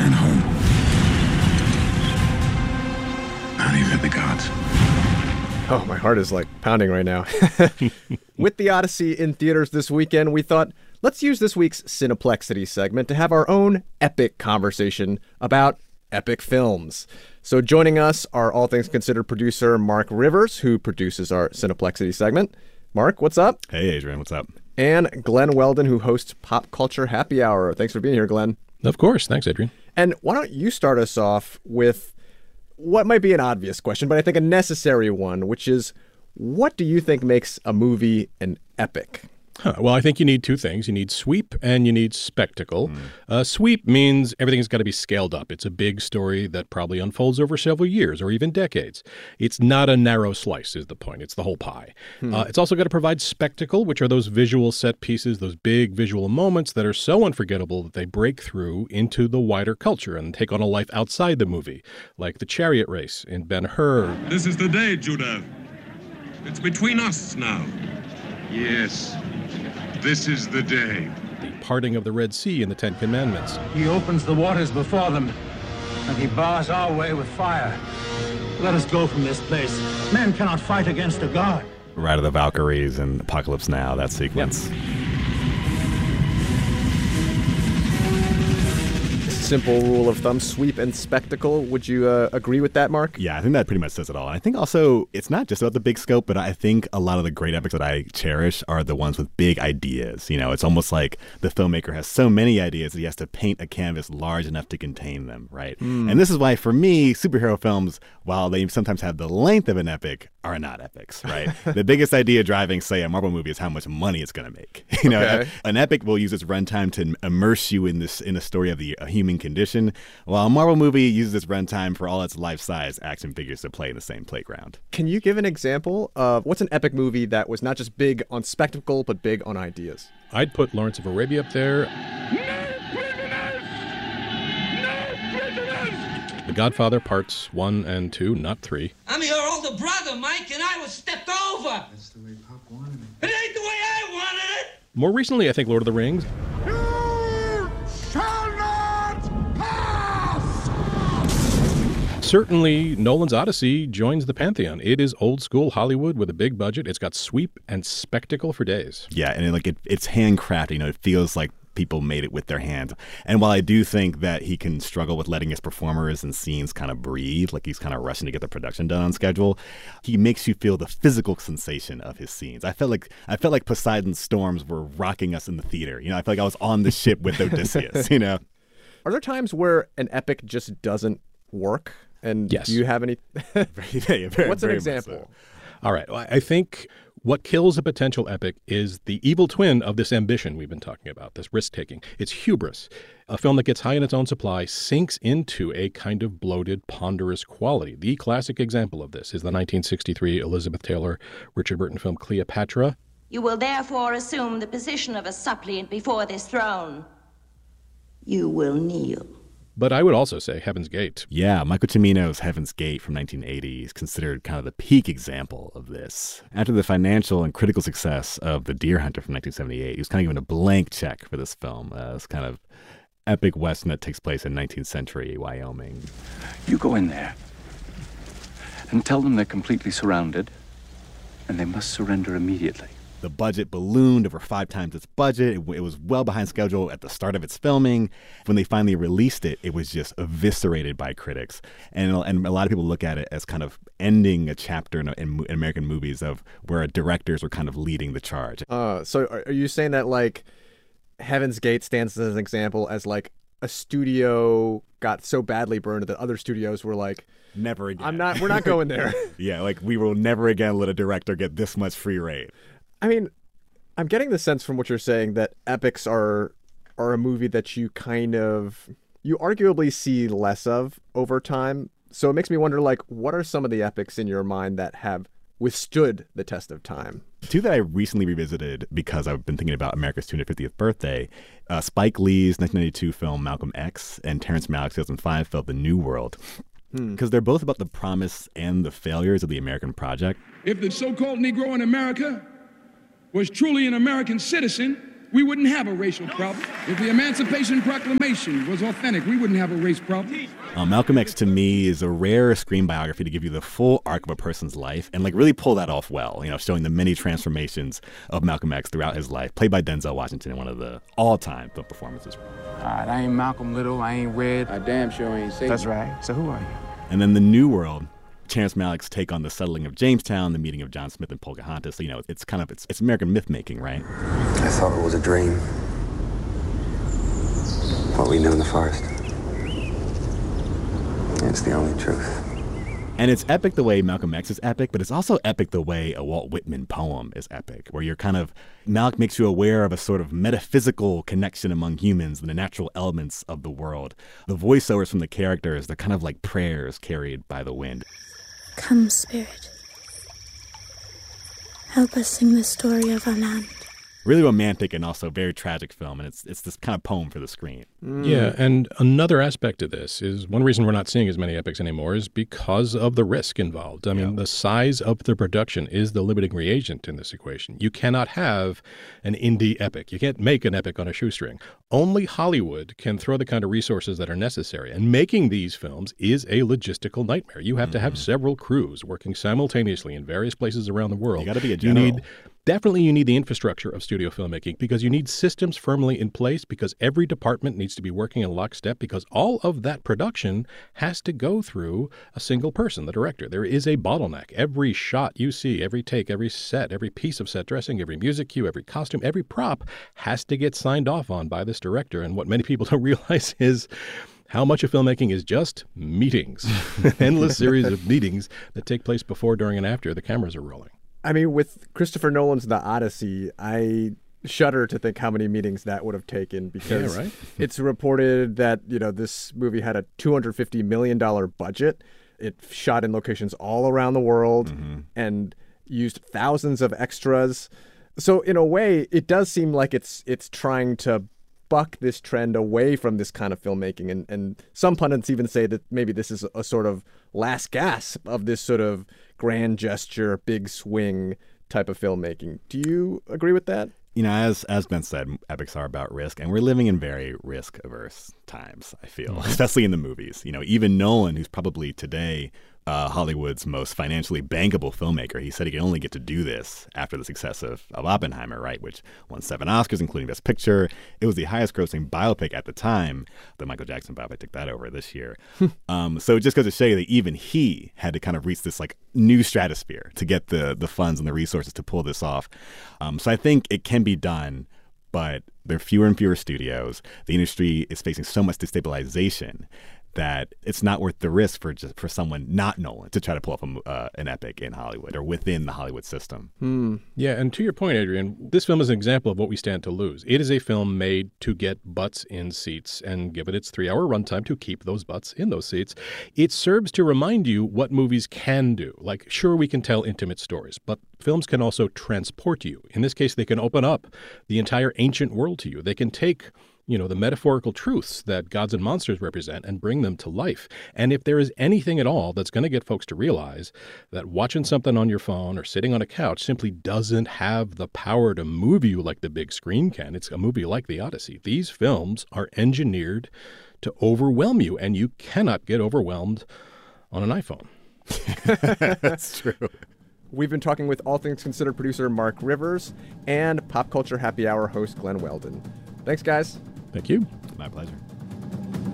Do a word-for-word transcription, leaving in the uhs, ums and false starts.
and home. Not even the gods. Oh, my heart is like pounding right now. With The Odyssey in theaters this weekend, we thought, let's use this week's Cineplexity segment to have our own epic conversation about epic films. So joining us are All Things Considered producer Mark Rivers, who produces our Cineplexity segment. Mark, what's up? Hey, Adrian, what's up? And Glenn Weldon, who hosts Pop Culture Happy Hour. Thanks for being here, Glenn. Of course. Thanks, Adrian. And why don't you start us off with what might be an obvious question, but I think a necessary one, which is, what do you think makes a movie an epic? Huh. Well, I think you need two things. You need sweep and you need spectacle. Mm. Uh, sweep means everything's got to be scaled up. It's a big story that probably unfolds over several years or even decades. It's not a narrow slice is the point. It's the whole pie. Hmm. Uh, it's also got to provide spectacle, which are those visual set pieces, those big visual moments that are so unforgettable that they break through into the wider culture and take on a life outside the movie, like the chariot race in Ben-Hur. This is the day, Judah. It's between us now. Yes. This is the day. The parting of the Red Sea in the Ten Commandments. He opens the waters before them, and he bars our way with fire. Let us go from this place. Men cannot fight against a god. Ride of the Valkyries and Apocalypse Now, that sequence. Yep. Simple rule of thumb, sweep and spectacle. Would you uh, agree with that, Mark? Yeah, I think that pretty much says it all. And I think also it's not just about the big scope, but I think a lot of the great epics that I cherish are the ones with big ideas. You know, it's almost like the filmmaker has so many ideas that he has to paint a canvas large enough to contain them, right? Mm. And this is why, for me, superhero films, while they sometimes have the length of an epic, are not epics, right? The biggest idea driving, say, a Marvel movie is how much money it's going to make. You know, okay. An epic will use its runtime to immerse you in this in a story of the a human condition, while a Marvel movie uses its runtime for all its life-size action figures to play in the same playground. Can you give an example of what's an epic movie that was not just big on spectacle, but big on ideas? I'd put Lawrence of Arabia up there. No prisoners! No prisoners! The Godfather Parts one and two, not three. I'm your older brother, Mike, and I was stepped over. That's the way Pop wanted It it. ain't the way I wanted it. More recently, I think Lord of the Rings. You shall not pass! Certainly, Nolan's Odyssey joins the pantheon. It is old school Hollywood with a big budget. It's got sweep and spectacle for days. Yeah, and it, like it, it's handcrafted. You know, it feels like people made it with their hands. And while I do think that he can struggle with letting his performers and scenes kind of breathe, like he's kind of rushing to get the production done on schedule, he makes you feel the physical sensation of his scenes. I felt like I felt like Poseidon's storms were rocking us in the theater. You know, I felt like I was on the ship with Odysseus, you know. Are there times where an epic just doesn't work? And yes. do you have any? very, very, What's an very example? So. All right. Well, I think what kills a potential epic is the evil twin of this ambition we've been talking about, this risk-taking. It's hubris. A film that gets high in its own supply sinks into a kind of bloated, ponderous quality. The classic example of this is the nineteen sixty-three Elizabeth Taylor, Richard Burton film Cleopatra. You will therefore assume the position of a suppliant before this throne. You will kneel. But I would also say Heaven's Gate. Yeah, Michael Cimino's Heaven's Gate from nineteen eighty is considered kind of the peak example of this. After the financial and critical success of The Deer Hunter from nineteen seventy-eight, he was kind of given a blank check for this film. Uh, this kind of epic western that takes place in nineteenth century Wyoming. You go in there and tell them they're completely surrounded and they must surrender immediately. The budget ballooned over five times its budget. It, it was well behind schedule at the start of its filming. When they finally released it, it was just eviscerated by critics. And, and a lot of people look at it as kind of ending a chapter in, in, in American movies of where directors were kind of leading the charge. Uh, so are you saying that, like, Heaven's Gate stands as an example as, like, a studio got so badly burned that other studios were like, never again. I'm not, we're not going there. Yeah, like, we will never again let a director get this much free rein. I mean, I'm getting the sense from what you're saying that epics are are a movie that you kind of, you arguably see less of over time. So it makes me wonder, like, what are some of the epics in your mind that have withstood the test of time? Two that I recently revisited because I've been thinking about America's two hundred fiftieth birthday, uh, Spike Lee's nineteen ninety-two film Malcolm X and Terrence Malick's two thousand five film The New World. Because they're both about the promise and the failures of the American project. If the so-called Negro in America was truly an American citizen, we wouldn't have a racial problem. If the Emancipation Proclamation was authentic, we wouldn't have a race problem. Um, Malcolm X, to me, is a rare screen biography to give you the full arc of a person's life and like really pull that off well, you know, showing the many transformations of Malcolm X throughout his life, played by Denzel Washington in one of the all-time film performances. All right, I ain't Malcolm Little, I ain't Red. I damn sure ain't Satan. That's right. So who are you? And then The New World, Terrence Malick's take on the settling of Jamestown, the meeting of John Smith and Pocahontas. So, you know, it's kind of, it's, it's American myth-making, right? I thought it was a dream. What we knew in the forest. It's the only truth. And it's epic the way Malcolm X is epic, but it's also epic the way a Walt Whitman poem is epic, where you're kind of, Malick makes you aware of a sort of metaphysical connection among humans and the natural elements of the world. The voiceovers from the characters, they're kind of like prayers carried by the wind. Come, Spirit. Help us sing the story of our land. Really romantic and also very tragic film, and it's it's this kind of poem for the screen. Mm. Yeah, and another aspect of this is one reason we're not seeing as many epics anymore is because of the risk involved. I mean, yeah. the size of the production is the limiting reagent in this equation. You cannot have an indie epic. You can't make an epic on a shoestring. Only Hollywood can throw the kind of resources that are necessary, and making these films is a logistical nightmare. You have mm-hmm. to have several crews working simultaneously in various places around the world. You got to be a general. You need Definitely you need the infrastructure of studio filmmaking because you need systems firmly in place because every department needs to be working in lockstep because all of that production has to go through a single person, the director. There is a bottleneck. Every shot you see, every take, every set, every piece of set dressing, every music cue, every costume, every prop has to get signed off on by this director. And what many people don't realize is how much of filmmaking is just meetings, an endless series of meetings that take place before, during, and after the cameras are rolling. I mean, with Christopher Nolan's The Odyssey, I shudder to think how many meetings that would have taken because yeah, right? It's reported that, you know, this movie had a two hundred fifty million dollars budget. It shot in locations all around the world mm-hmm. and used thousands of extras. So in a way, it does seem like it's it's trying to buck this trend away from this kind of filmmaking. And, and some pundits even say that maybe this is a sort of last gasp of this sort of grand gesture, big swing type of filmmaking. Do you agree with that? You know, as as Ben said, epics are about risk, and we're living in very risk-averse times, I feel, mm-hmm. especially in the movies. You know, even Nolan, who's probably today uh, Hollywood's most financially bankable filmmaker, he said he could only get to do this after the success of, of Oppenheimer, right, which won seven Oscars, including Best Picture. It was the highest-grossing biopic at the time. The Michael Jackson biopic took that over this year. um, so it just goes to show you that even he had to kind of reach this, like, new stratosphere to get the the funds and the resources to pull this off. Um, so I think it can be done, but there are fewer and fewer studios. The industry is facing so much destabilization that it's not worth the risk for just for someone not Nolan to try to pull off a, uh, an epic in Hollywood or within the Hollywood system. Hmm. Yeah, and to your point, Adrian, this film is an example of what we stand to lose. It is a film made to get butts in seats and give it its three-hour runtime to keep those butts in those seats. It serves to remind you what movies can do. Like, sure, we can tell intimate stories, but films can also transport you. In this case, they can open up the entire ancient world to you. They can take, you know, the metaphorical truths that gods and monsters represent and bring them to life. And if there is anything at all that's going to get folks to realize that watching something on your phone or sitting on a couch simply doesn't have the power to move you like the big screen can, it's a movie like The Odyssey. These films are engineered to overwhelm you, and you cannot get overwhelmed on an iPhone. That's true. We've been talking with All Things Considered producer Mark Rivers and Pop Culture Happy Hour host Glenn Weldon. Thanks, guys. Thank you. My pleasure.